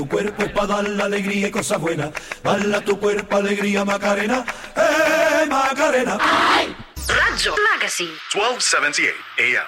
Tu cuerpo es para dar la alegría y cosas buenas. Dale a tu cuerpo alegría, Macarena. Macarena! Ay! Radyo Magazine 1278 AM.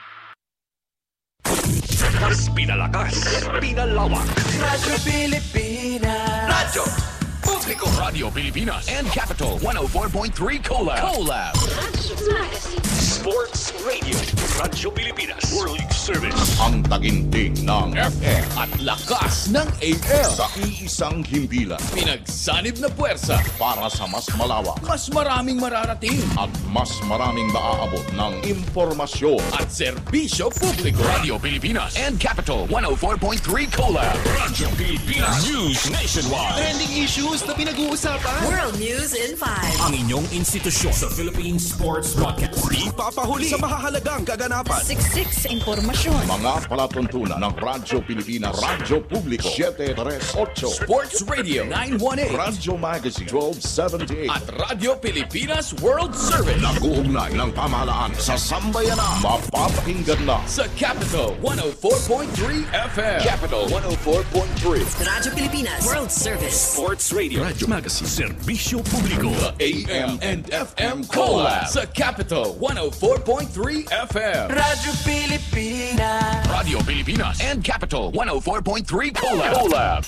Mas pinalakas, pinalawak. Radyo Pilipinas. Radyo Publiko, Radio Pilipinas and Capital 104.3 Collab. Radyo Magazine Sports Radio. Radyo Pilipinas World Service. Ang taginting ng FM at lakas ng AM. sa iisang himpilan Pinagsanib na puwersa para sa mas malawak mas maraming mararating at mas maraming maaabot ng impormasyon. at serbisyo publiko. Radio Pilipinas and Capital 104.3 Collab. Radyo Pilipinas News Nationwide. Trending issues na pinag-uusapan. World News in 5 Ang inyong institusyon sa Philippine Sports Broadcast. Di papahuli sa mahahalagang kaganapan. Siksik sa impormasyon. Mga palatuntunan ng Radyo Pilipinas, Radyo Publiko 738, Sports Radio 918 Radyo Magazine 1278 at Radio Pilipinas World Service nag-uugnay ng pamahalaan sa sambayanan. Mapapakinggan na sa Capital 104.3 FM. Capital 104.3 Radyo Pilipinas World Service. Sports Radio. Radyo Magazine. Serbisyo Publiko. The AM and FM Collab sa Capital 104.3 FM. Radyo Pilipinas. Radio Pilipinas and Capital 104.3 Collab.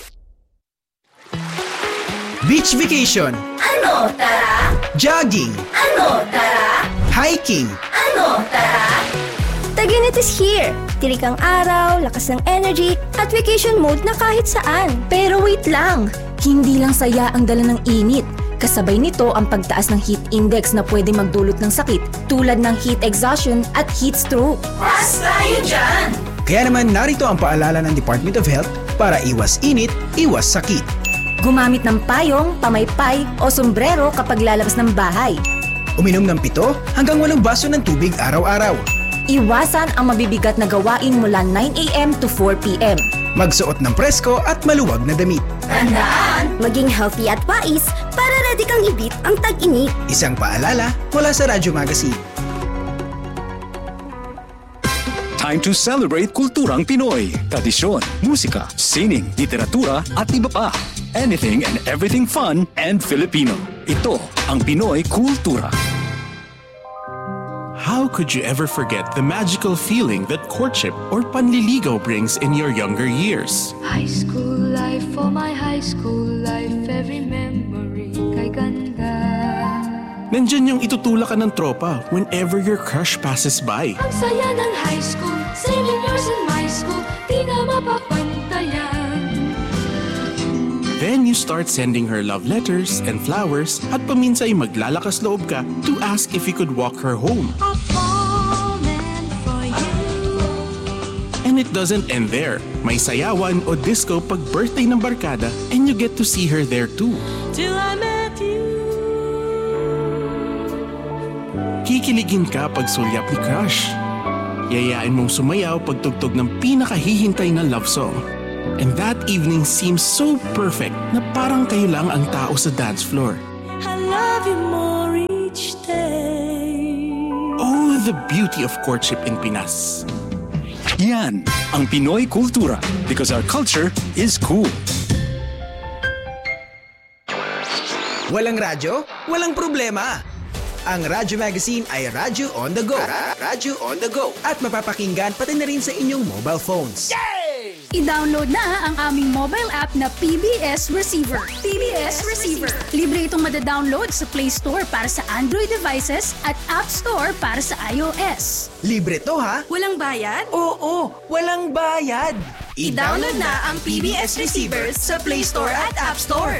Beach vacation, Ano, tara? jogging, Ano, tara? hiking, Ano, tara? Taginit is here. Tirik ang araw, lakas ng energy, at vacation mode na kahit saan. Pero wait lang, hindi lang saya ang dala ng init. Kasabay nito ang pagtaas ng heat index na pwede magdulot ng sakit tulad ng heat exhaustion at heat stroke. Pas tayo dyan! Kaya naman narito ang paalala ng Department of Health para iwas init, iwas sakit. Gumamit ng payong, pamaypay o sombrero kapag lalabas ng bahay. Uminom ng 7 hanggang 8 baso ng tubig araw-araw. Iwasan ang mabibigat na gawain mula 9 a.m. to 4 p.m. Magsuot ng presko at maluwag na damit. Tandaan, maging healthy at wais para ready kang ibit ang tag-init. Isang paalala mula sa Radyo Magazine. Time to celebrate kulturang Pinoy. Tradisyon, musika, sining, literatura at iba pa. Anything and everything fun and Filipino. Ito ang Pinoy Kultura. How could you ever forget the magical feeling that courtship or panliligaw brings in your younger years? High school life, oh my high school life, every memory kay ganda. Nandyan yung itutulak ka ng tropa whenever your crush passes by. Ang saya ng high school, 7 years in my school, di na mapapantayan. Then you start sending her love letters and flowers at paminsay maglalakas loob ka to ask if you could walk her home. A fallen for you. And it doesn't end there. May sayawan o disco pag birthday ng barkada and you get to see her there too. Till I met you. Kikiligin ka pag sulyap ni crush. Yayain mong sumayaw pag tugtog ng pinakahihintay na love song. And that evening seems so perfect na parang kayo lang ang tao sa dance floor. I love you more each day. Oh, the beauty of courtship in Pinas. Yan ang Pinoy Kultura because our culture is cool. Walang radyo? Walang problema. Ang Radyo Magazine ay Radyo on the go. Radyo on the go. At mapapakinggan pati na rin sa inyong mobile phones. I-download na ang aming mobile app na PBS Receiver. PBS Receiver. Libre itong madadownload sa Play Store para sa Android devices at App Store para sa iOS. Libre to ha? Walang bayad? Oo, walang bayad. I-download na ang PBS Receiver sa Play Store at App Store.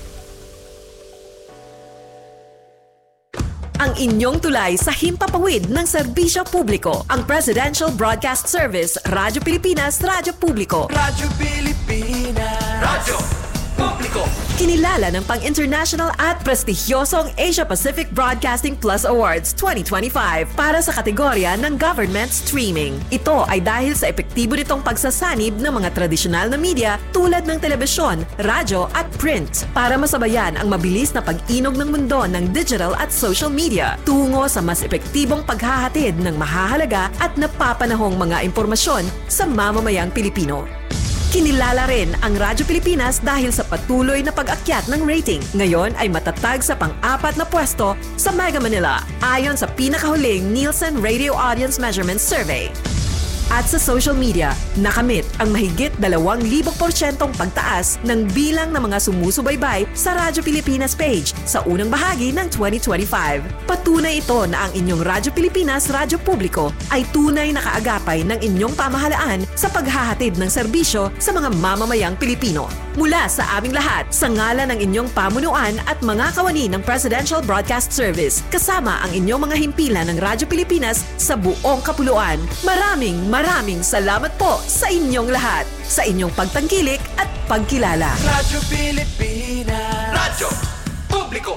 Ang inyong tulay sa himpapawid ng serbisyo publiko. Ang Presidential Broadcast Service, Radyo Pilipinas, Radyo Publiko. Radyo Pilipinas. Radyo Publiko. Kinilala ng pang-international at prestigyosong Asia Pacific Broadcasting Plus Awards 2025 para sa kategorya ng Government Streaming. Ito ay dahil sa epektibo nitong pagsasanib ng mga tradisyonal na media tulad ng telebisyon, radyo at print para masabayan ang mabilis na pag-inog ng mundo ng digital at social media tungo sa mas epektibong paghahatid ng mahahalaga at napapanahong mga impormasyon sa mamamayang Pilipino. Kinilala rin ang Radyo Pilipinas dahil sa patuloy na pag-akyat ng rating. Ngayon ay matatag sa pang-4 na pwesto sa Mega Manila ayon sa pinakahuling Nielsen Radio Audience Measurement Survey. At sa social media, nakamit ang mahigit 2,000% pagtaas ng bilang ng mga sumusubaybay sa Radyo Pilipinas page sa unang bahagi ng 2025. Patunay ito na ang inyong Radyo Pilipinas Radyo Publiko ay tunay na kaagapay ng inyong pamahalaan sa paghahatid ng serbisyo sa mga mamamayang Pilipino. Mula sa aming lahat, sa ngalan ng inyong pamunuan at mga kawani ng Presidential Broadcast Service, kasama ang inyong mga himpilan ng Radyo Pilipinas sa buong kapuluan. Maraming salamat po sa inyong lahat, sa inyong pagtangkilik at pagkilala. Radyo Pilipinas. Radyo Publiko.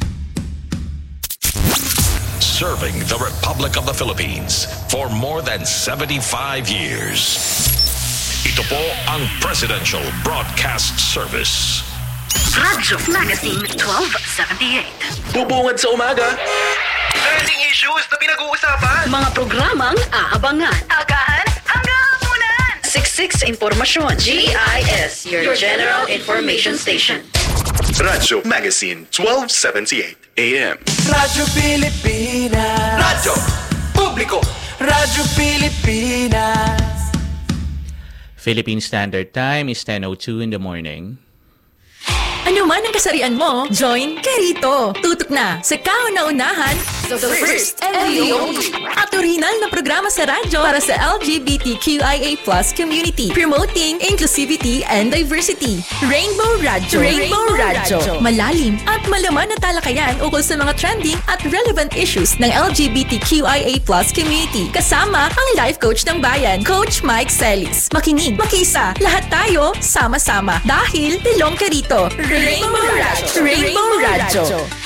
Serving the Republic of the Philippines for more than 75 years. Ito po ang Presidential Broadcast Service. Radyo Magazine 1278. Bubungad sa umaga. Trending issues na pinag-uusapan. Mga programang aabangan. Agahan hanggang hapunan. Siksik sa impormasyon. GIS, your General Information Station. Radyo Magazine 1278 AM. Radyo Pilipinas. Radyo Publiko. Radyo Pilipinas. Philippine Standard Time is 10:02 in the morning. Ano man ang kasarian mo, join Kerito. Tutok na sa kauna-unahan, the first and the only. At original na programa sa radyo para sa LGBTQIA+ community, promoting inclusivity and diversity. Rainbow Radyo. Rainbow Radyo. Malalim at malaman na talakayan ukol sa mga trending at relevant issues ng LGBTQIA+ community. Kasama ang life coach ng bayan, Coach Mike Celis. Makinig, makiisa, lahat tayo sama-sama dahil belong ka rito. Rainbow Radyo. Rainbow Radyo.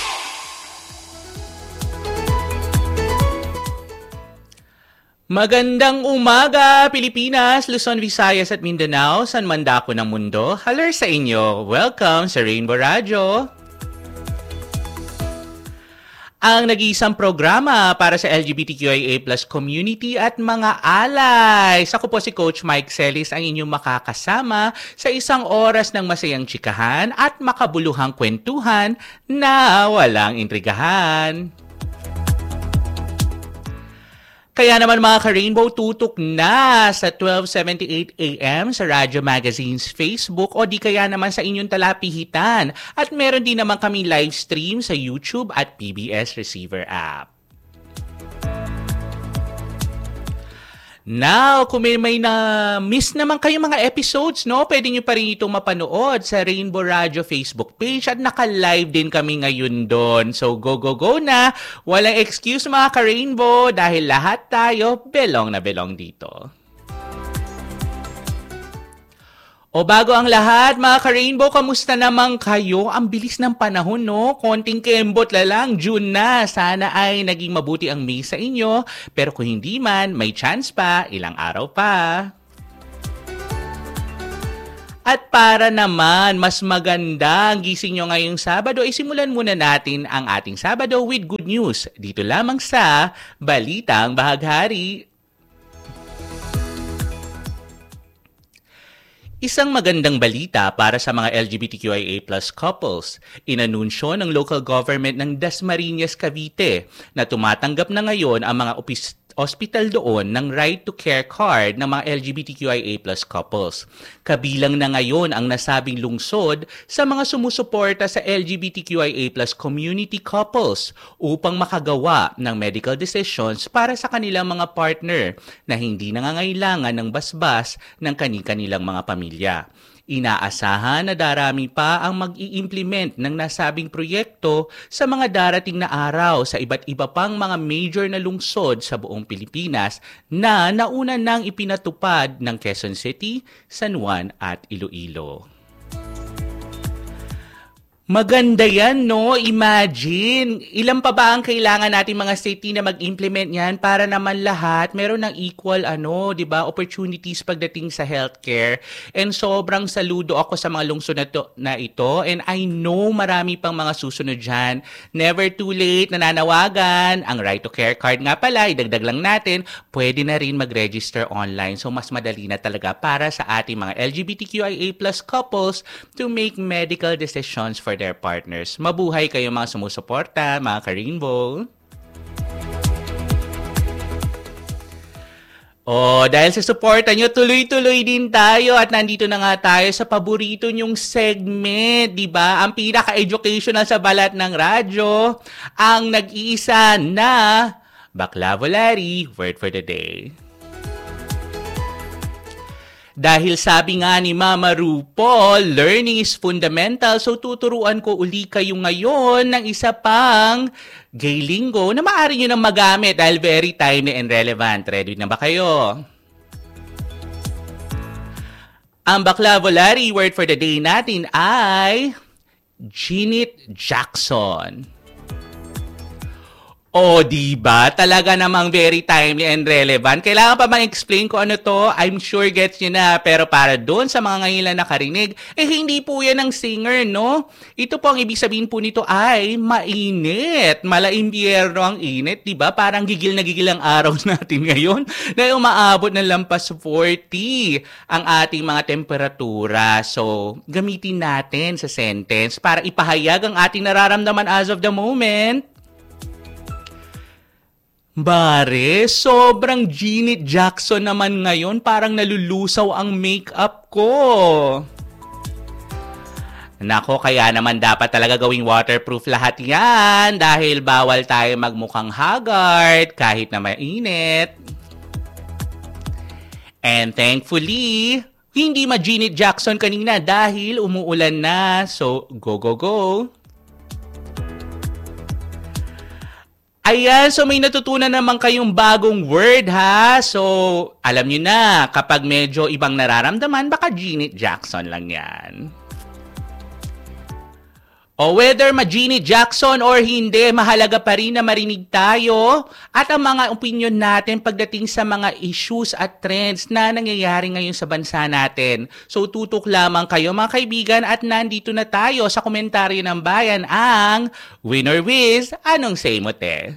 Magandang umaga, Pilipinas, Luzon, Visayas at Mindanao, San Mandako ng mundo. Halar sa inyo. Welcome sa Rainbow Radyo. Ang nag-iisang programa para sa LGBTQIA+ community at mga alay. Ako po si Coach Mike Celis, ang inyong makakasama sa isang oras ng masayang tsikahan at makabuluhang kwentuhan na walang intrigahan. Kaya naman mga ka-Rainbow, tutok na sa 1278 AM sa Radyo Magazine's Facebook o di kaya naman sa inyong talapihitan. At meron din naman kami live stream sa YouTube at PBS Receiver app. Now, kung may na-miss naman kayong mga episodes, no, pwede nyo pa rin itong mapanood sa Rainbow Radio Facebook page at naka-live din kami ngayon doon. So, go na. Walang excuse mga ka-Rainbow dahil lahat tayo belong na belong dito. O bago ang lahat, mga ka-Rainbow, kamusta naman kayo? Ang bilis ng panahon, no? Konting kembot lang, June na. Sana ay naging mabuti ang May sa inyo. Pero kung hindi man, may chance pa, ilang araw pa. At para naman, mas maganda ang gising nyo ngayong Sabado, isimulan muna natin ang ating Sabado with good news. Dito lamang sa Balitang Bahaghari. Isang magandang balita para sa mga LGBTQIA+ couples. Inanunsyo ng local government ng Dasmariñas, Cavite na tumatanggap na ngayon ang mga hospital doon ng right to care card ng mga LGBTQIA+ couples. Kabilang na ngayon ang nasabing lungsod sa mga sumusuporta sa LGBTQIA+ community couples upang makagawa ng medical decisions para sa kanilang mga partner na hindi nangangailangan ng basbas ng kani-kanilang mga pamilya. Inaasahan na darami pa ang mag-i-implement ng nasabing proyekto sa mga darating na araw sa iba't iba pang mga major na lungsod sa buong Pilipinas na nauna nang ipinatupad ng Quezon City, San Juan at Iloilo. Maganda yan, no? Imagine, ilan pa ba ang kailangan natin mga state na mag-implement yan para naman lahat meron ng equal, di ba, opportunities pagdating sa healthcare. And sobrang saludo ako sa mga lungsod na ito. And I know marami pang mga susunod dyan. Never too late, nananawagan. Ang Right to Care card nga pala, idagdag lang natin, pwede na rin mag-register online. So, mas madali na talaga para sa ating mga LGBTQIA+ couples to make medical decisions for their partners. Mabuhay kayo mga sumusuporta, mga ka-Rainbow. Dahil sa suporta nyo, tuloy-tuloy din tayo at nandito na nga tayo sa paborito nyong segment, di ba? Ang pinaka-educational sa balat ng radyo, ang nag-iisa na Baklavolary Word for the Day. Dahil sabi nga ni Mama RuPaul, learning is fundamental. So tuturuan ko uli kayo ngayon ng isa pang gay lingo na maaari nyo nang magamit dahil very timely and relevant. Ready na ba kayo? Ang Baklavolary word for the day natin ay Janet Jackson. Diba? Talaga namang very timely and relevant. Kailangan pa bang explain ko ano to? I'm sure gets nyo na. Pero para doon sa mga ngayon lang nakarinig, hindi po yan ang singer, no? Ito po ang ibig sabihin po nito ay mainit. Malaimbiyerno ang init, diba? Parang gigil na gigil ang araw natin ngayon na umaabot ng lampas 40 ang ating mga temperatura. So, gamitin natin sa sentence para ipahayag ang ating nararamdaman as of the moment. Bare, sobrang Janet Jackson naman ngayon. Parang nalulusaw ang makeup ko. Nako, kaya naman dapat talaga gawing waterproof lahat yan dahil bawal tayo magmukhang haggard kahit na mainit. And thankfully, hindi ma-Janet Jackson kanina dahil umuulan na. So, go, go, go! Ayan, so may natutunan naman kayong bagong word, ha? So, alam nyo na, kapag medyo ibang nararamdaman, baka Janet Jackson lang yan. Whether ma-Janet Jackson or hindi, mahalaga pa rin na marinig tayo at ang mga opinion natin pagdating sa mga issues at trends na nangyayari ngayon sa bansa natin. So tutok lamang kayo mga kaibigan at nandito na tayo sa komentaryo ng bayan ang Winner Wiz, anong say mo te?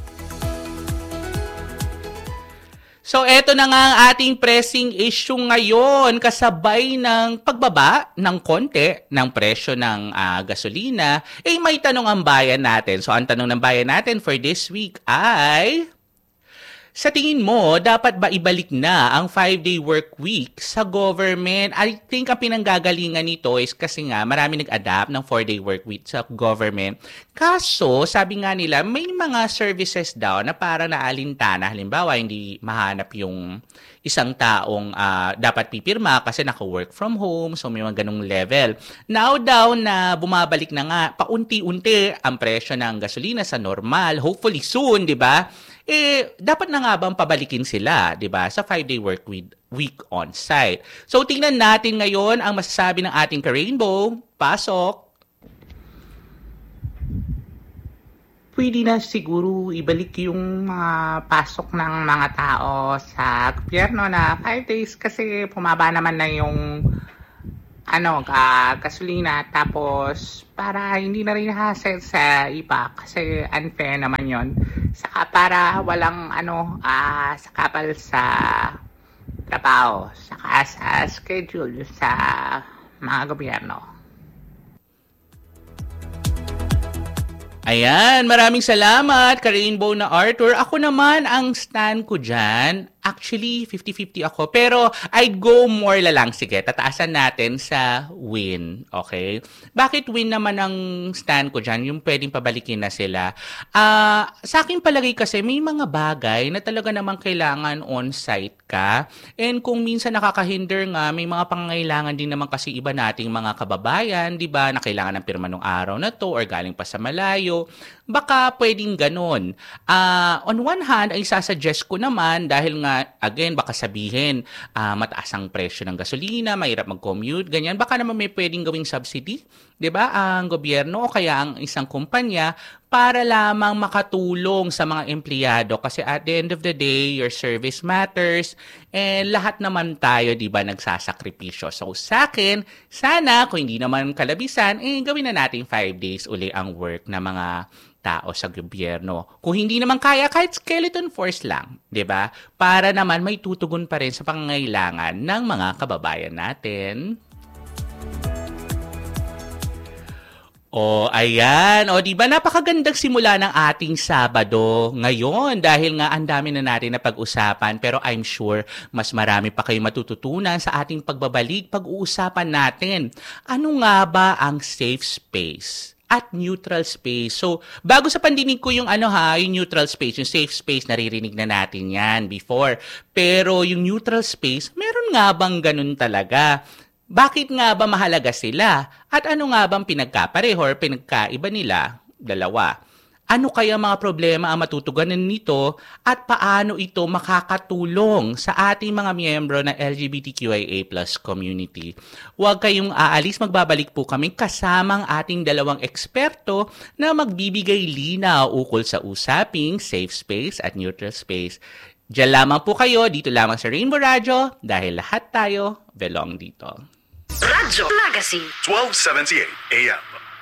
So, eto na nga ang ating pressing issue ngayon kasabay ng pagbaba ng konti ng presyo ng gasolina. May tanong ang bayan natin. So, ang tanong ng bayan natin for this week ay, sa tingin mo, dapat ba ibalik na ang 5-day work week sa government? I think ang pinanggagalingan nito is kasi nga marami nag-adapt ng 4-day work week sa government. Kaso, sabi nga nila, may mga services daw na para naalintana. Halimbawa, hindi mahanap yung isang taong dapat pipirma kasi naka-work from home. So, may mga ganong level. Now daw na bumabalik na nga, paunti-unti ang presyo ng gasolina sa normal. Hopefully soon, di ba? Dapat na nga bang pabalikin sila, di ba, sa 5-day work week on site. So, tingnan natin ngayon ang masasabi ng ating ka-Rainbow. Pasok! Pwede na siguro ibalik yung pasok ng mga tao sa gobyerno na 5 days kasi pumaba naman na yung gasolina, tapos para hindi na rin hassle sa iba kasi unfair naman yon. Saka para walang sakapal sa trabaho, saka sa schedule sa mga gobyerno. Ayan, maraming salamat ka-Rainbow na Arthur. Ako naman, ang stand ko dyan, actually 50-50 ako, pero I'd go more lang. Sige, tataasan natin sa win, okay? Bakit win naman ang stand ko dyan? Yung pwedeng pabalikin na sila. Sa akin palagay kasi, may mga bagay na talaga naman kailangan on-site ka. And kung minsan nakakahinder nga, may mga pangangailangan din naman kasi iba nating mga kababayan, di ba, na kailangan ng pirma nung araw na to or galing pa sa malayo. Baka pwedeng ganun. On one hand, ay sasuggest ko naman dahil nga again, baka sabihin, mataas ang presyo ng gasolina, mahirap mag-commute, ganyan. Baka naman may pwedeng gawing subsidy, 'di ba? Ang gobyerno o kaya ang isang kumpanya para lamang makatulong sa mga empleyado kasi at the end of the day, your service matters and lahat naman tayo, 'di ba, nagsasakripisyo. So sa akin, sana kung hindi naman kalabisan, gawin na natin 5 days uli ang work na mga tao sa gobyerno. Kung hindi naman kaya, kahit skeleton force lang, 'di ba? Para naman may tutugon pa rin sa pangangailangan ng mga kababayan natin. Ayan. 'Di ba napakagandang simula ng ating Sabado ngayon dahil nga ang dami na natin na pag-usapan pero I'm sure mas marami pa kayong matututunan sa ating pagbabalik. Pag-uusapan natin, ano nga ba ang safe space at neutral space? So, bago sa pandinig ko yung yung neutral space, yung safe space, naririnig na natin yan before. Pero yung neutral space, meron nga bang ganun talaga? Bakit nga ba mahalaga sila? At ano nga bang pinagkapareho or pinagkaiba nila? Dalawa. Ano kaya mga problema ang matutugunan nito at paano ito makakatulong sa ating mga miyembro ng LGBTQIA+ community? Huwag kayong aalis, magbabalik po kami kasamang ating dalawang eksperto na magbibigay linaw ukol sa usaping safe space at neutral space. Diyan lamang po kayo, dito lamang sa Rainbow Radio dahil lahat tayo belong dito. Radyo Magazine 1278 AM.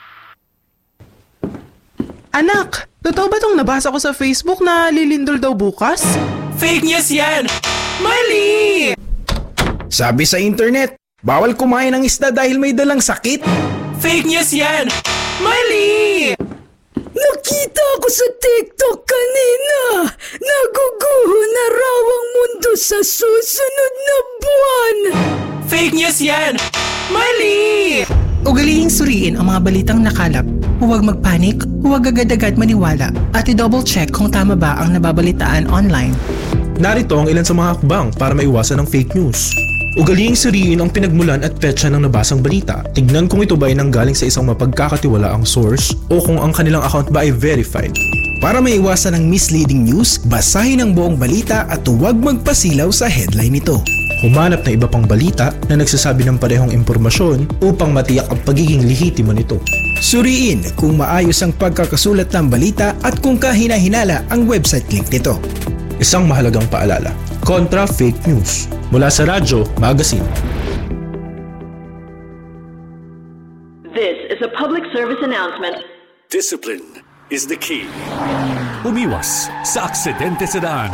Anak, totoo ba itong nabasa ko sa Facebook na lilindol daw bukas? Fake news yan! Mali! Sabi sa internet, bawal kumain ng isda dahil may dalang sakit. Fake news yan! Mali! Nakita ko sa TikTok kanina. Naguguho na raw ang mundo sa susunod na buwan. Fake news yan! Mali! Ugalihing suriin ang mga balitang nakalap. Huwag magpanik, huwag agad-agad maniwala at i-double check kung tama ba ang nababalitaan online. Narito ang ilan sa mga hakbang para maiwasan ang fake news. Ugalihing suriin ang pinagmulan at petsa ng nabasang balita. Tignan kung ito ba ay nanggaling sa isang mapagkakatiwalaang source o kung ang kanilang account ba ay verified. Para maiwasan ang misleading news, basahin ang buong balita at huwag magpasilaw sa headline nito. Humanap ng iba pang balita na nagsasabi ng parehong impormasyon upang matiyak ang pagiging lehitimo nito. Suriin kung maayos ang pagkakasulat ng balita at kung kahina-hinala ang website link nito. Isang mahalagang paalala, kontra fake news. Mula sa Radyo Magazine. This is a public service announcement. Discipline is the key. Umiwas sa aksidente sa daan.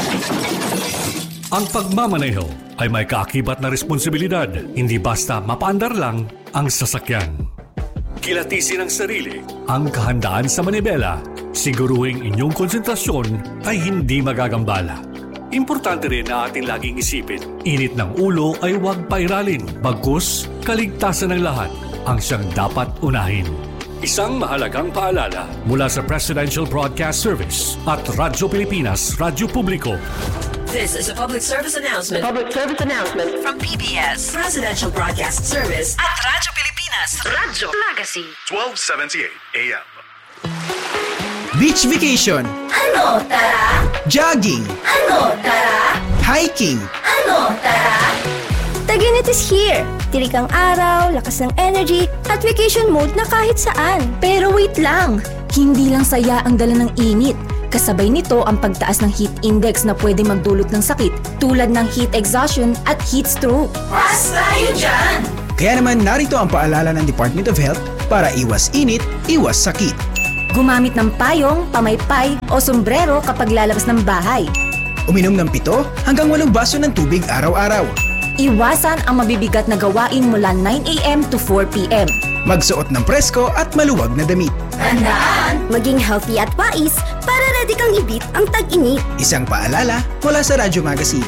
Ang pagmamaneho ay may kaakibat na responsibilidad, hindi basta mapaandar lang ang sasakyan. Kilatisin ang sarili, ang kahandaan sa manibela, siguruhing inyong konsentrasyon ay hindi magagambala. Importante rin na ating laging isipin, init ng ulo ay huwag pairalin, bagkus kaligtasan ng lahat ang siyang dapat unahin. Isang mahalagang paalala mula sa Presidential Broadcast Service at Radyo Pilipinas, Radyo Publiko. This is a public service announcement. Public service announcement From PBS, Presidential Broadcast Service at Radyo Pilipinas, Radyo Magazine 1278 AM. Beach vacation. Ano, tara? Jogging. Ano, tara? Hiking. Ano, tara? Taginit is here. Tirik ang araw, lakas ng energy, at vacation mode na kahit saan. Pero wait lang, hindi lang saya ang dala ng init. Kasabay nito ang pagtaas ng heat index na pwede magdulot ng sakit tulad ng heat exhaustion at heat stroke. Pas tayo dyan! Kaya naman narito ang paalala ng Department of Health para iwas init, iwas sakit. Gumamit ng payong, pamaypay o sombrero kapag lalabas ng bahay. Uminom ng 7 hanggang 8 baso ng tubig araw-araw. Iwasan ang mabibigat na gawain mula 9 a.m. to 4 p.m. Magsuot ng presko at maluwag na damit. Tandaan! Maging healthy at wais para ready kang ibit ang tag-init. Isang paalala mula sa Radyo Magazine.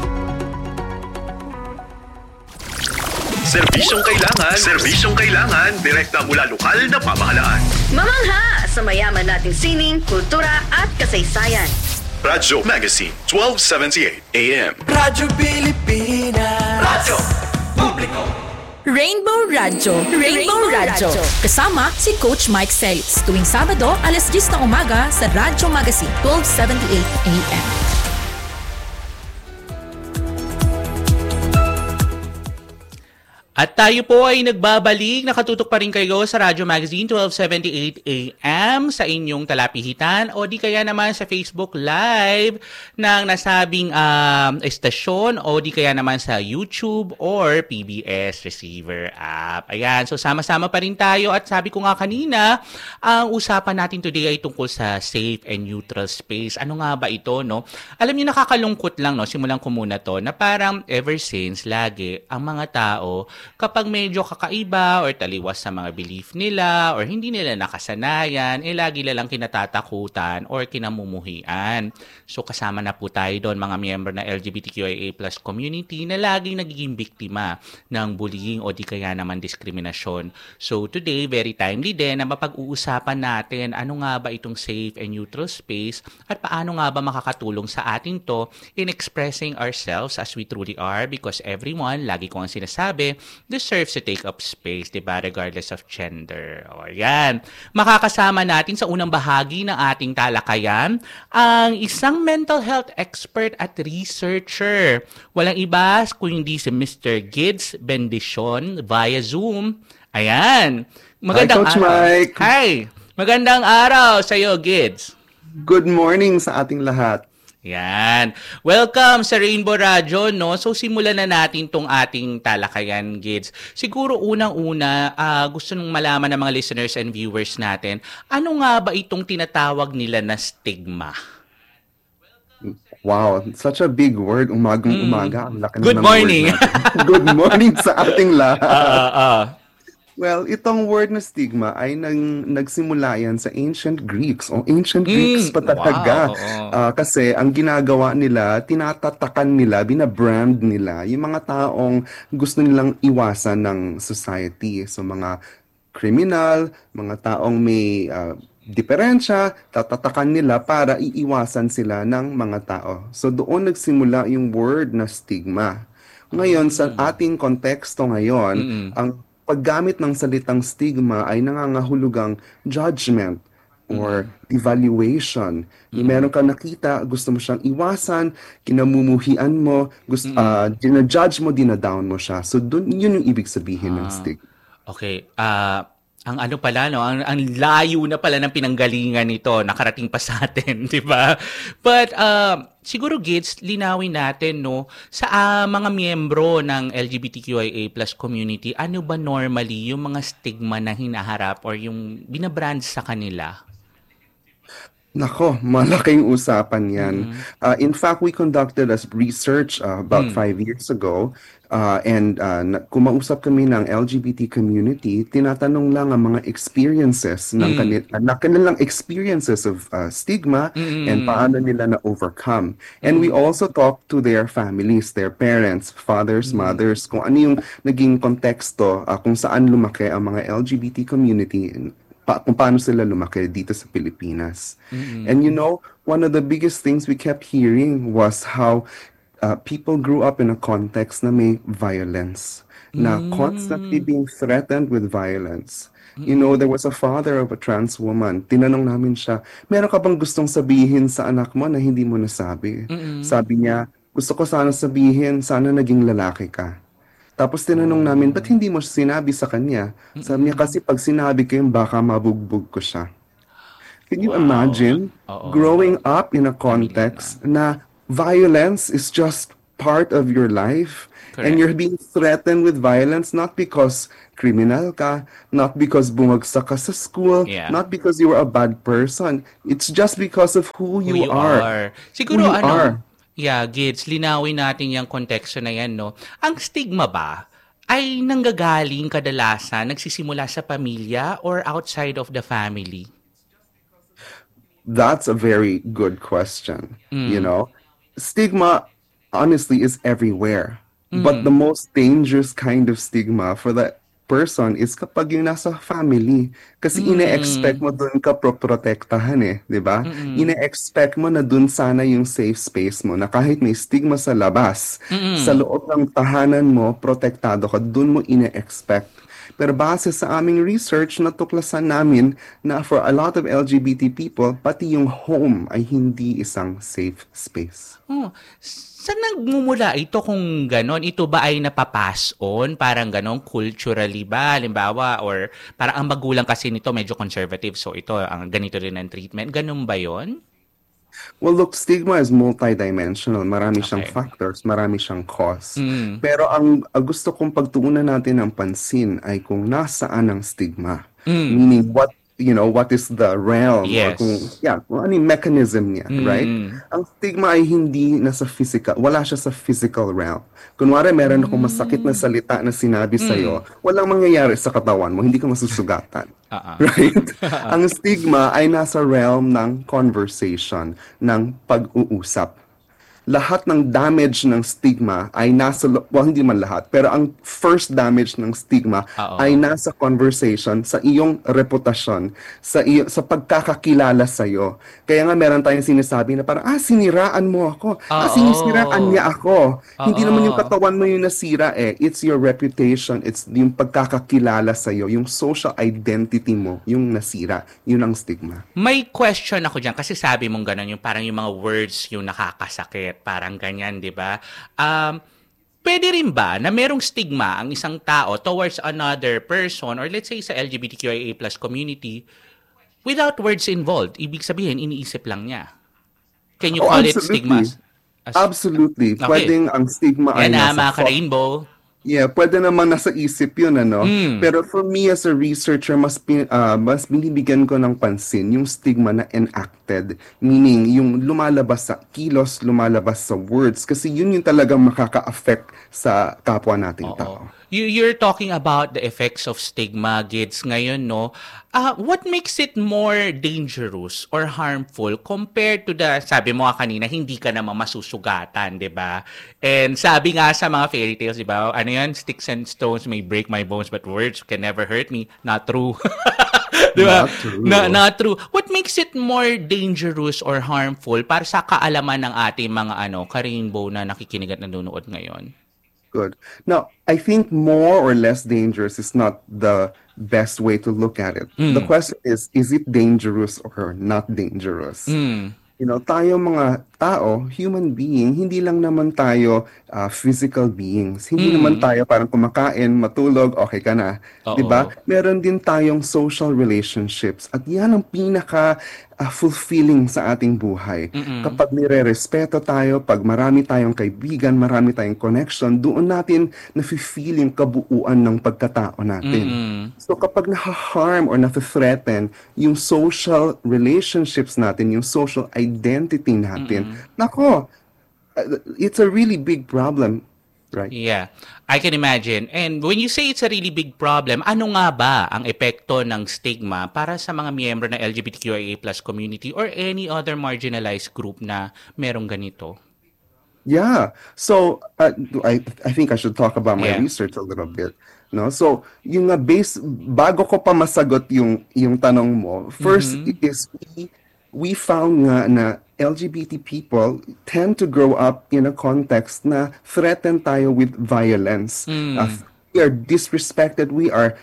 Serbisyong kailangan, direkta mula lokal na pamahalaan. Mamangha sa mayaman nating sining, kultura at kasaysayan. Radyo Magazine 1278 AM. Radyo Pilipinas. Radyo Publiko. Rainbow Radyo. Rainbow Radyo. Kasama si Coach Mike Celis. Tuwing Sabado, alas 10 ng umaga sa Radyo Magazine 1278 AM. At tayo po ay nagbabalik, nakatutok pa rin kayo sa Radyo Magazine 1278 AM sa inyong talapihitan o di kaya naman sa Facebook Live ng nasabing estasyon o di kaya naman sa YouTube or PBS Receiver app. Ayan, so sama-sama pa rin tayo at sabi ko nga kanina, ang usapan natin today ay tungkol sa safe and neutral space. Ano nga ba ito, no? Alam niyo, nakakalungkot lang, no? Simulan ko muna to, na parang ever since, lagi, ang mga tao, kapag medyo kakaiba or taliwas sa mga belief nila or hindi nila nakasanayan, lagi lang kinatatakutan or kinamumuhian. So kasama na po tayo doon, mga miyembro ng LGBTQIA+ community na laging nagiging biktima ng bullying o di kaya naman diskriminasyon. So today, very timely din na mapag-uusapan natin ano nga ba itong safe and neutral space at paano nga ba makakatulong sa atin to in expressing ourselves as we truly are, because everyone, lagi ko ang sinasabi, deserves to take up space, diba? Regardless of gender. O yan. Makakasama natin sa unang bahagi ng ating talakayan ang isang mental health expert at researcher. Walang iba kundi si Mr. Gids Bendicion via Zoom. Ayan. Magandang Coach araw. Mike. Hi. Magandang araw sa iyo, Gids. Good morning sa ating lahat. Yan. Welcome sa Rainbow Radio, no? So simulan na natin tong ating talakayan, Gids. Siguro unang-una, gusto nung malaman ng mga listeners and viewers natin, ano nga ba itong tinatawag nila na stigma? Wow, such a big word. Umaga. Ang laki Good ng morning. word natin. Good morning sa ating lahat. Well, itong word na stigma ay nagsimula yan sa ancient Greeks. Ancient Greeks pa talaga. Wow. Kasi ang ginagawa nila, tinatatakan nila, binabrand nila yung mga taong gusto nilang iwasan ng society. So mga criminal, mga taong may diferensya, tatatakan nila para iiwasan sila ng mga tao. So doon nagsimula yung word na stigma. Ngayon, sa ating konteksto ngayon, ang paggamit ng salitang stigma ay nangangahulugang judgment or evaluation. Meron ka nakita, gusto mo siyang iwasan, kinamumuhian mo, dinajudge mo, dinadown mo siya. So yun yung ibig sabihin ng stigma. Okay. Ang ano pala, no? Ang layo na pala ng pinanggalingan nito, nakarating pa sa atin, di ba? But siguro, Gids, linawin natin, no, sa mga miyembro ng LGBTQIA+ community, ano ba normally yung mga stigma na hinaharap or yung binabrand sa kanila? Nako, malaking usapan yan. In fact, we conducted a research about 5 years ago. And kumausap kami ng LGBT community, tinatanong lang ang mga experiences ng kanilang experiences of stigma and paano nila na-overcome. And we also talk to their families, their parents, fathers, mothers, kung ano yung naging konteksto, kung saan lumaki ang mga LGBT community, kung paano sila lumaki dito sa Pilipinas. And you know, one of the biggest things we kept hearing was how people grew up in a context na may violence, na constantly being threatened with violence. You know, there was a father of a trans woman. Tinanong namin siya, meron ka bang gustong sabihin sa anak mo na hindi mo nasabi? Sabi niya, gusto ko sana sabihin, sana naging lalaki ka. Tapos tinanong namin, ba't hindi mo sinabi sa kanya? Sabi niya, kasi pag sinabi ko yun, baka mabugbog ko siya. Can you imagine growing up in a context na violence is just part of your life? Correct. And you're being threatened with violence not because criminal ka, not because bumagsak ka sa school, not because you were a bad person. It's just because of who you are. Siguro Gids, linawin natin yung konteksto na yan, no? Ang stigma ba ay nanggagaling kadalasan, nagsisimula sa pamilya or outside of the family? That's a very good question. You know, stigma honestly is everywhere. But the most dangerous kind of stigma for the person is kapag yung nasa family. Kasi ine-expect mo dun ka protektahan di ba? Ine-expect mo na dun sana yung safe space mo, na kahit may stigma sa labas, sa loob ng tahanan mo, protektado ka, dun mo ine-expect Pero base sa aming research, natuklasan namin na for a lot of LGBT people, pati yung home ay hindi isang safe space. Saan nagmumula ito kung ganon? Ito ba ay napapass on? Parang ganon, culturally ba? Halimbawa, or parang ang magulang kasi nito medyo conservative, so ito, ang ganito rin ang treatment. Ganon ba yon? Well, look, stigma is multidimensional. Marami siyang factors, marami siyang cause. Pero ang gusto kong pagtuunan natin ng pansin ay kung nasaan ang stigma. Meaning, what is the realm? Yes. Or kung ano yung mechanism niya, right? Ang stigma ay hindi nasa physical, wala siya sa physical realm. Kunwari, meron akong masakit na salita na sinabi sa'yo, walang mangyayari sa katawan mo, hindi ka masusugatan. Right? Ang stigma ay nasa realm ng conversation, ng pag-uusap. Lahat ng damage ng stigma ay nasa, hindi man lahat, pero ang first damage ng stigma ay nasa conversation, sa iyong reputasyon, sa pagkakakilala sa'yo. Kaya nga meron tayong sinasabi na parang, siniraan mo ako. Sinisiraan niya ako. Hindi naman yung katawan mo yung nasira It's your reputation. It's yung pagkakakilala sa'yo. Yung social identity mo, yung nasira. Yun ang stigma. May question ako dyan kasi sabi mong gano'n, yung parang yung mga words yung nakakasakit. Parang ganyan, di ba? Pwede rin ba na merong stigma ang isang tao towards another person or let's say sa LGBTQIA+ community without words involved? Ibig sabihin, iniisip lang niya. Can you call it stigma? Absolutely. Okay. Pwedeng ang stigma ay nasa mga ka-rainbow. Yeah, pwede naman nasa isip yun, ano? Pero for me as a researcher, mas binibigyan ko ng pansin yung stigma na enacted. Meaning, yung lumalabas sa kilos, lumalabas sa words. Kasi yun yung talagang makaka-affect sa kapwa nating tao. You're talking about the effects of stigma, Gids, ngayon, no? What makes it more dangerous or harmful compared to the, sabi mo kanina, hindi ka naman masusugatan, di ba? And sabi nga sa mga fairy tales, di ba? Ano yan? Sticks and stones may break my bones, but words can never hurt me. Not true. Di ba? Not true. What makes it more dangerous or harmful para sa kaalaman ng ating mga ka-rainbow na nakikinig at nanonood ngayon? Good. Now, I think more or less dangerous is not the best way to look at it. The question is it dangerous or not dangerous? Tayo mga tao, human being, hindi lang naman tayo physical beings. Hindi naman tayo parang kumakain, matulog, okay ka na. Diba? Meron din tayong social relationships. At yan ang pinaka fulfilling sa ating buhay. Kapag nire-respeto tayo, pag marami tayong kaibigan, marami tayong connection, doon natin nafe-feel yung kabuuan ng pagkatao natin. So kapag naha-harm or nafe-threaten yung social relationships natin, yung social identity natin, nako, it's a really big problem. Right. Yeah, I can imagine. And when you say it's a really big problem, ano nga ba ang epekto ng stigma para sa mga miyembro ng LGBTQIA+ community or any other marginalized group na merong ganito? Yeah. So, I think I should talk about my research a little bit. No? So, yung bago ko pa masagot yung tanong mo, first is we found nga na LGBT people tend to grow up in a context na threatened tayo with violence. We are disrespected. We are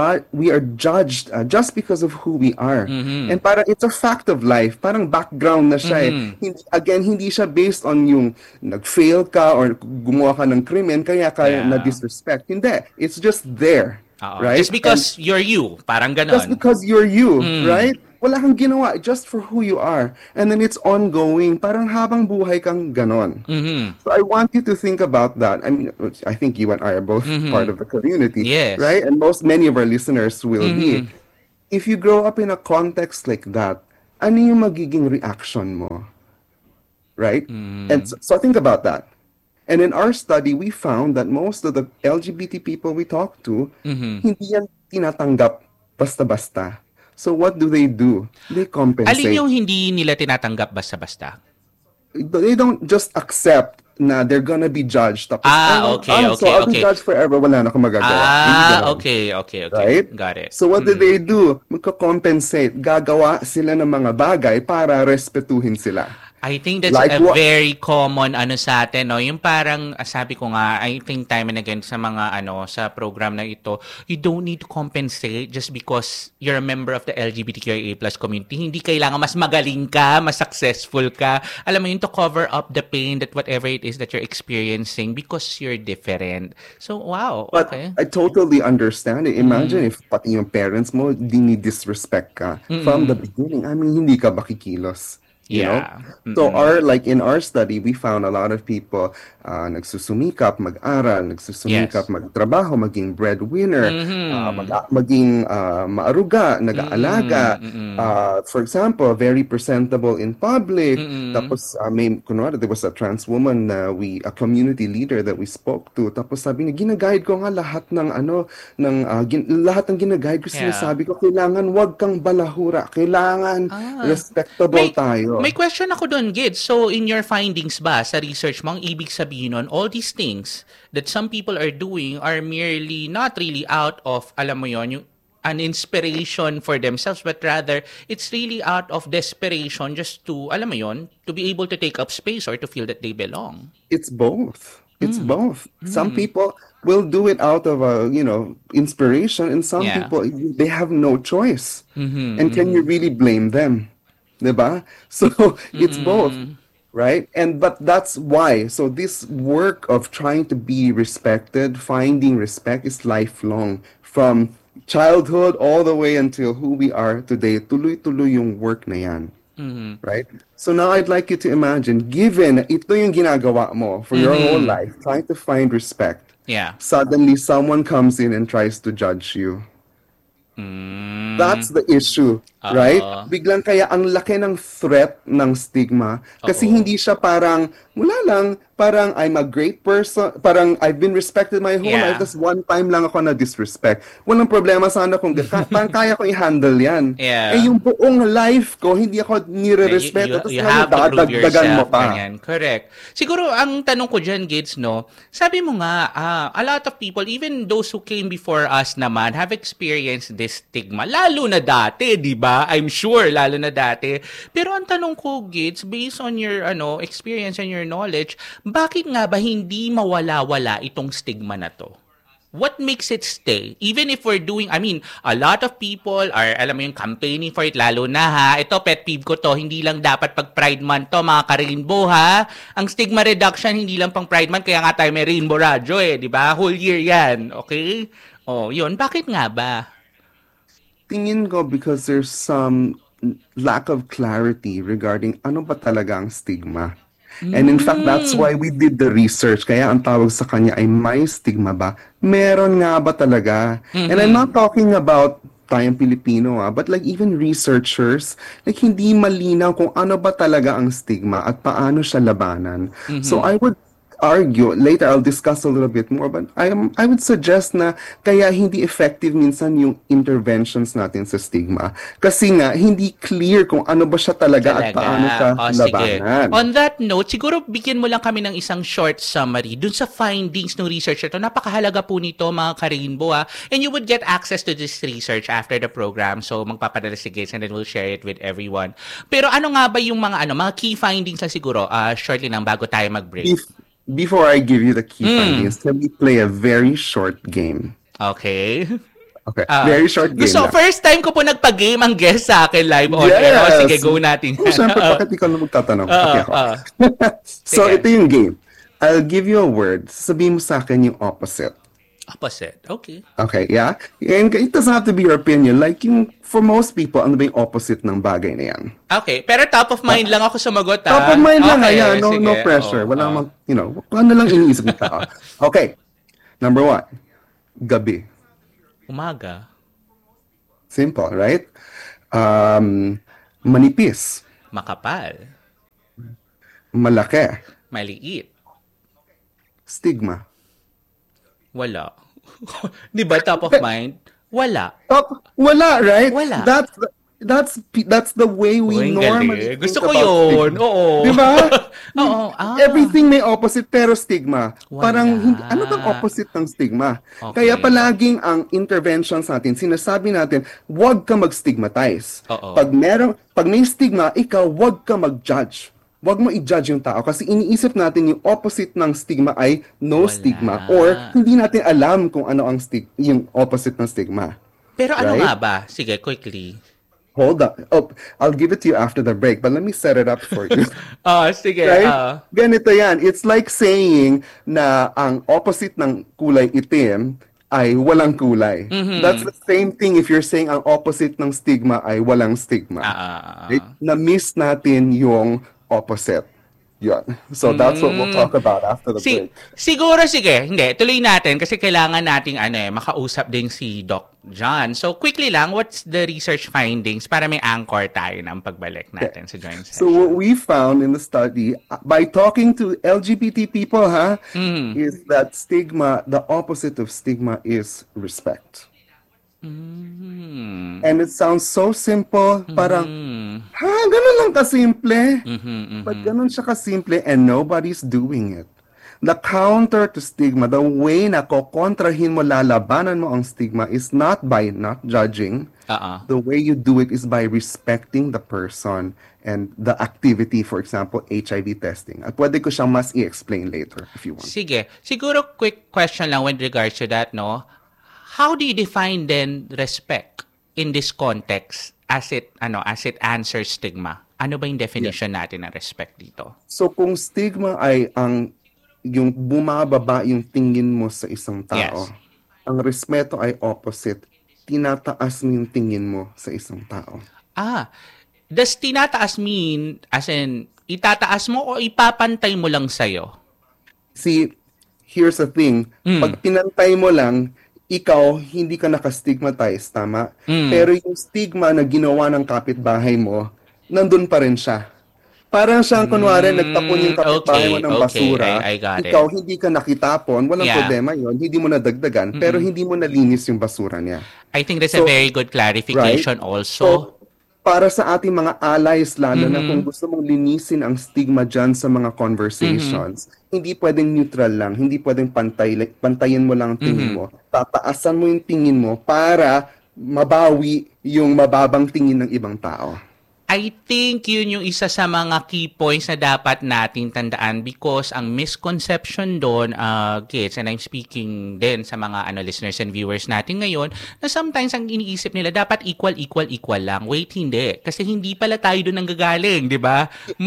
judged just because of who we are. And parang it's a fact of life. Parang background na siya hindi siya based on yung nag-fail ka or gumawa ka ng krimen kaya ka na-disrespect. Hindi. It's just there. Right? Just because you're you. Parang ganon. Just because you're you. Right? Wala kang ginawa, just for who you are. And then it's ongoing. Parang habang buhay kang ganon. So I want you to think about that. I mean, I think you and I are both part of the community. Yes. Right? And many of our listeners will be. If you grow up in a context like that, ano yung magiging reaction mo? Right? And so think about that. And in our study, we found that most of the LGBT people we talk to, hindi yan tinatanggap basta-basta. So what do? They compensate. Alin yung hindi nila tinatanggap basta-basta? They don't just accept na they're gonna be judged. Tapos, okay. So I'll be judged forever, wala na akong magagawa. Okay. Right? Got it. So what do? Magko-compensate. Gagawa sila ng mga bagay para respetuhin sila. I think that's Like a what? very common sa atin, no? Yung parang sabi ko nga, I think time and again sa mga sa program na ito, you don't need to compensate just because you're a member of the LGBTQIA+ community. Hindi kailangan mas magaling ka, mas successful ka. Alam mo yun, to cover up the pain that whatever it is that you're experiencing because you're different. So, wow. But Okay. I totally understand it. Imagine if pati yung parents mo, disrespect ka from the beginning. I mean, hindi ka ba kikilos? You know? So in our study, we found a lot of people nagsusumikap mag-aral, nagsusumikap magtrabaho, maging breadwinner, maging maaruga, nag-aalaga. For example, very presentable in public. Tapos kunwari, there was a trans woman a community leader that we spoke to. Tapos sabi niya, ginaguide ko nga lahat ng lahat ng ginaguide ko, sinasabi ko, kailangan wag kang balahura, kailangan respectable tayo. May question ako doon, Gid. So, in your findings ba, sa research mo, ang ibig sabihin nun, all these things that some people are doing are merely not really out of, alam mo yon, an inspiration for themselves, but rather, it's really out of desperation just to, alam mo yon, to be able to take up space or to feel that they belong. It's both. It's both. Some people will do it out of inspiration, and some people, they have no choice. And can you really blame them? Diba? So it's both, right? But that's why. So this work of trying to be respected, finding respect, is lifelong. From childhood all the way until who we are today. Tuloy-tuloy yung work na yan. Right? So now I'd like you to imagine, given ito yung ginagawa mo for your whole life, trying to find respect. Suddenly someone comes in and tries to judge you. That's the issue, right? Biglang kaya ang laki ng threat ng stigma kasi hindi siya parang wala lang, parang I'm a great person, parang I've been respected my whole life, tapos one time lang ako na disrespect. Walang problema sana kung parang kaya ko i-handle yan. Yung buong life ko, hindi ako nire-respeto, tapos you have to prove dadagdagan mo yourself. pa. Ganyan. Correct. Siguro, ang tanong ko dyan, Gids, no, sabi mo nga, a lot of people, even those who came before us naman, have experienced this stigma. Lalo na dati, di ba? I'm sure, lalo na dati. Pero ang tanong ko, Gids, based on your experience and your knowledge, bakit nga ba hindi mawala-wala itong stigma na to? What makes it stay? Even if we're doing, a lot of people are, alam mo yung campaigning for it, lalo na ito pet peeve ko to, hindi lang dapat pag Pride Month to, mga ka-rainbow ang stigma reduction, hindi lang pang Pride Month, kaya nga tayo may Rainbow Radio di ba? Whole year yan, okay? Yun, bakit nga ba? Tingin ko because there's some lack of clarity regarding ano ba talaga ang stigma. And in fact, that's why we did the research. Kaya ang tawag sa kanya ay may stigma ba? Meron nga ba talaga? And I'm not talking about tayong Pilipino, but like even researchers, like hindi malinaw kung ano ba talaga ang stigma at paano siya labanan. So I would argue, later I'll discuss a little bit more, but I would suggest na kaya hindi effective minsan yung interventions natin sa stigma. Kasi nga, hindi clear kung ano ba siya talaga at paano siya labanan. Sige. On that note, siguro bigyan mo lang kami ng isang short summary dun sa findings ng research ito. Napakahalaga po nito, mga ka-rainbow, and you would get access to this research after the program. So, magpapadala si Gates and then we'll share it with everyone. Pero ano nga ba yung mga key findings na siguro, shortly lang bago tayo mag-break? Before I give you the key findings, can we play a very short game? Okay. Okay, very short game. So, first time ko po nagpa-game ang guest sa akin live on air. Sige, go natin. Siyempre, bakit ikaw na magtatanong? So, ito yung game. I'll give you a word. Sabihin mo sa akin yung opposite. Opposite. Okay. Okay, yeah? And it doesn't have to be your opinion. Like, for most people, ano ba yung opposite ng bagay na yan? Okay, pero top of mind lang ako sumagot, Top of mind lang, ayan. No pressure. Wala namang, ano lang iniisip ng tao. Okay. Number 1. Gabi. Umaga. Simple, right? Manipis. Makapal. Malaki. Maliit. Stigma. Wala. Di ba top of mind? Wala. Wala, right? Wala. That's the way we normally think Gusto ko about yun. stigma. Oo. Di ba? Oo. Everything may opposite pero stigma. Wala. Parang ano bang opposite ng stigma? Okay. Kaya palaging ang interventions natin, sinasabi natin, huwag ka mag-stigmatize. Oo. Pag may stigma, ikaw huwag ka mag-judge. wag mo i-judge yung tao kasi iniisip natin yung opposite ng stigma ay no stigma or hindi natin alam kung ano ang yung opposite ng stigma. Pero ano nga ba? Sige, quickly. Hold up. Oh, I'll give it to you after the break, but let me set it up for you. Sige. Right? Ganito yan. It's like saying na ang opposite ng kulay itim ay walang kulay. Mm-hmm. That's the same thing if you're saying ang opposite ng stigma ay walang stigma. Right? Na-miss natin yung opposite. Yun. So that's what we'll talk about after the break. Siguro, sige. Hindi, tuloy natin kasi kailangan nating makausap din si Doc John. So quickly lang, what's the research findings para may anchor tayo ng pagbalik natin sa joint session? So what we found in the study, by talking to LGBT people, is that stigma, the opposite of stigma is respect. And it sounds so simple, parang, ganun lang kasimple. But ganun siya kasimple and nobody's doing it. The counter to stigma, the way na kokontrahin mo, lalabanan mo ang stigma is not by not judging. The way you do it is by respecting the person and the activity, for example, HIV testing. At pwede ko siyang mas i-explain later if you want. Sige. Siguro quick question lang with regards to that, no? How do you define then respect in this context as it answers stigma? Ano ba yung definition natin ng respect dito? So kung stigma ay yung bumababa yung tingin mo sa isang tao, ang respeto ay opposite. Tinataas mo yung tingin mo sa isang tao. Does tinataas mean as in itataas mo o ipapantay mo lang sa'yo? See, here's the thing. Pag pinantay mo lang, ikaw, hindi ka nakastigmatize, tama? Pero yung stigma na ginawa ng kapitbahay mo, nandun pa rin siya. Parang siyang, kunwari, nagtapon yung kapitbahay mo ng basura. Ikaw, hindi ka nakitapon, walang problema yon, hindi mo nadagdagan, pero hindi mo nalinis yung basura niya. I think that's a very good clarification also. So, para sa ating mga allies, lalo na kung gusto mong linisin ang stigma dyan sa mga conversations, hindi pwedeng neutral lang, hindi pwedeng pantayin mo lang ang tingin mo. Tataasan mo yung tingin mo para mabawi yung mababang tingin ng ibang tao. I think yun yung isa sa mga key points na dapat natin tandaan because ang misconception doon, kids, and I'm speaking din sa mga listeners and viewers natin ngayon, na sometimes ang iniisip nila dapat equal lang. Wait, hindi. Kasi hindi pala tayo doon nanggagaling, di ba?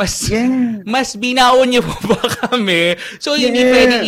Mas binaon niyo po ba kami? So, hindi pwedeng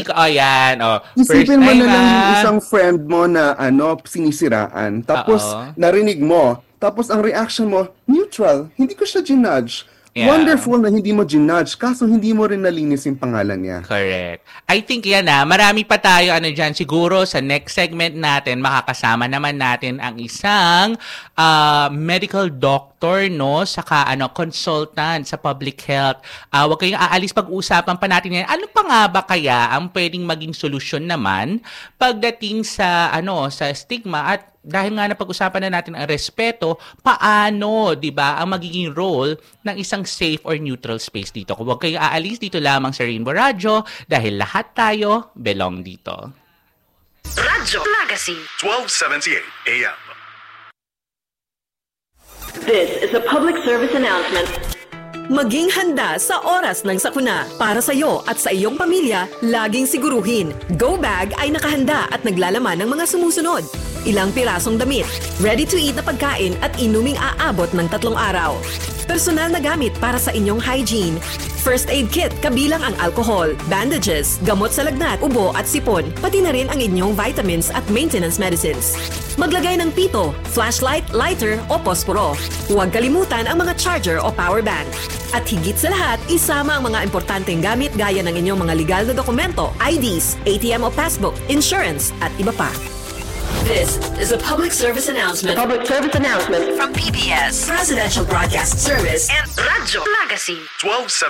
Isipin mo na lang yung isang friend mo na sinisiraan. Tapos, narinig mo. Tapos ang reaction mo, neutral. Hindi ko siya ginudge. Wonderful na hindi mo ginudge, kaso hindi mo rin nalinis yung pangalan niya. Correct. I think marami pa tayo dyan. Siguro sa next segment natin, makakasama naman natin ang isang medical doctor, no? Saka consultant sa public health. Huwag kayong aalis, pag-uusapan pa natin yan. Ano pa nga ba kaya ang pwedeng maging solusyon naman pagdating sa sa stigma at dahil nga napag-usapan na natin ang respeto, paano, di ba, ang magiging role ng isang safe or neutral space dito? Kung huwag kayo aalis, dito lamang sa Rainbow Radio dahil lahat tayo belong dito. Radyo Magazine 1278 AM. This is a public service announcement. Maging handa sa oras ng sakuna. Para sa iyo at sa iyong pamilya, laging siguruhin, Go Bag ay nakahanda at naglalaman ng mga sumusunod. Ilang pirasong damit, ready-to-eat na pagkain at inuming aabot ng 3 araw. Personal na gamit para sa inyong hygiene. First aid kit kabilang ang alcohol, bandages, gamot sa lagnat, ubo at sipon, pati na rin ang inyong vitamins at maintenance medicines. Maglagay ng pito, flashlight, lighter o posporo. Huwag kalimutan ang mga charger o power bank. At higit sa lahat, isama ang mga importanteng gamit gaya ng inyong mga legal na dokumento, IDs, ATM o passbook, insurance at iba pa. This is a public service announcement. Public service announcement from PBS, Presidential Broadcast Service, and Radyo Magazine 1270.